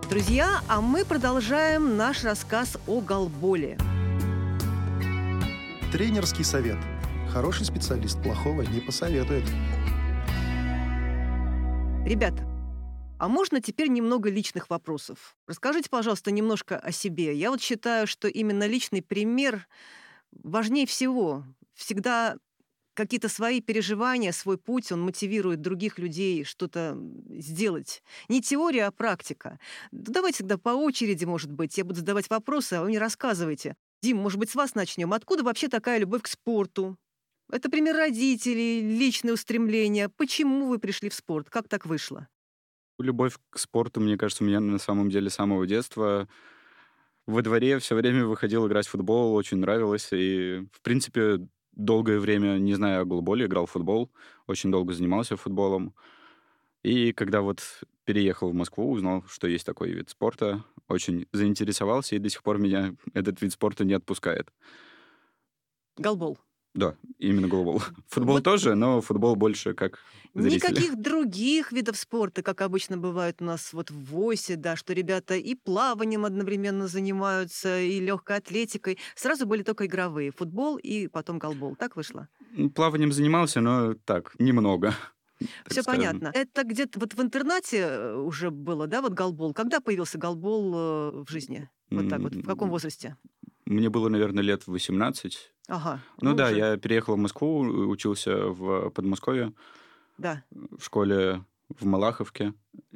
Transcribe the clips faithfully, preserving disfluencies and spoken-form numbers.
Друзья, а мы продолжаем наш рассказ о голболе. Тренерский совет. Хороший специалист плохого не посоветует. Ребята, а можно теперь немного личных вопросов? Расскажите, пожалуйста, немножко о себе. Я вот считаю, что именно личный пример важнее всего. Всегда какие-то свои переживания, свой путь, он мотивирует других людей что-то сделать. Не теория, а практика. Ну, давайте тогда по очереди, может быть. Я буду задавать вопросы, а вы мне рассказывайте. Дим, может быть, с вас начнем. Откуда вообще такая любовь к спорту? Это пример родителей, личные устремления. Почему вы пришли в спорт? Как так вышло? Любовь к спорту, мне кажется, у меня на самом деле с самого детства. Во дворе все время выходил играть в футбол, очень нравилось. И, в принципе, долгое время, не зная о голболе, играл в футбол, очень долго занимался футболом. И когда вот переехал в Москву, узнал, что есть такой вид спорта, очень заинтересовался, и до сих пор меня этот вид спорта не отпускает. Голбол. Да, именно голбол. Футбол Вот тоже, но футбол больше как зрители. никаких других видов спорта, как обычно бывает у нас вот в ВОСе, да, что ребята и плаванием одновременно занимаются, и легкой атлетикой. Сразу были только игровые. Футбол и потом голбол. Так вышло? Ну, плаванием занимался, но так, немного. так Все скажем. понятно. Это где-то вот в интернате э, уже было, да, вот голбол? Когда появился голбол э, в жизни? Вот так вот. В каком М, возрасте? Мне было, наверное, лет восемнадцать. Ага, Ну ну да, уже, я переехал в Москву, учился в Подмосковье, да. в школе в Малаховке,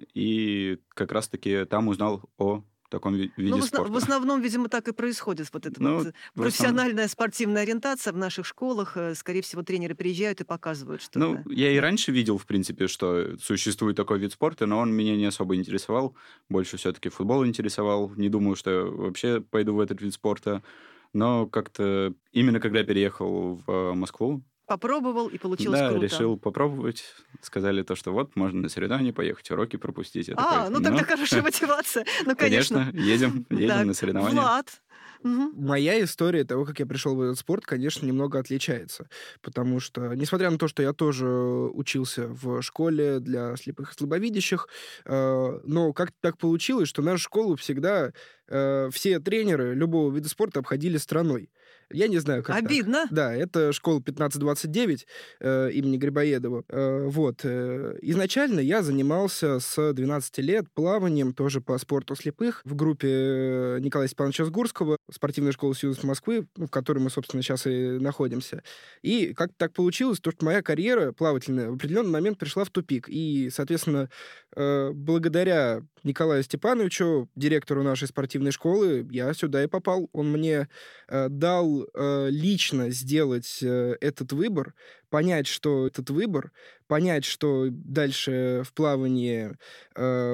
и как раз-таки там узнал о таком ви- Ну, виде в, осна- в спорта. основном, видимо, так и происходит. Вот эта вот Ну, э, в основном... профессиональная спортивная ориентация в наших школах. э, Скорее всего, тренеры приезжают и показывают Ну, что-то. я и Да. раньше видел, в принципе, что существует такой вид спорта, но он меня не особо интересовал. Больше все-таки футбол интересовал. Не думаю, что я вообще пойду в этот вид спорта. Но как-то именно когда переехал в Москву, Попробовал, и получилось да, круто. решил попробовать. Сказали то, что вот, можно на соревнования поехать, уроки пропустить. Я А, такой, ну тогда ну, хорошая мотивация. Ну, конечно. конечно, едем, едем Так, на соревнования. Влад. Мгм. Моя история того, как я пришел в этот спорт, конечно, немного отличается. Потому что, несмотря на то, что я тоже учился в школе для слепых и слабовидящих, э, но как-то так получилось, что нашу школу всегда э, все тренеры любого вида спорта обходили стороной. Я не знаю, как так. Обидно. Да, это школа пятнадцать двадцать девять э, имени Грибоедова. Э, вот. э, Изначально я занимался с двенадцати лет плаванием, тоже по спорту слепых, в группе э, Николая Степановича Сгурского, спортивной школы «Союз Москвы», ну, в которой мы, собственно, сейчас и находимся. И как так получилось, то, что моя карьера плавательная в определенный момент пришла в тупик. И, соответственно, э, благодаря Николаю Степановичу, директору нашей спортивной школы, я сюда и попал. Он мне э, дал э, лично сделать э, этот выбор, понять, что этот выбор, понять, что дальше в плавании э,